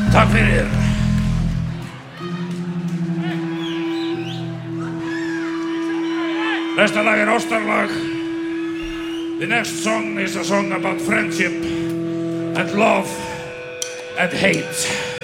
Takk fyrir. Næsta lag ástarlag. The next song is a song about friendship and love and hate.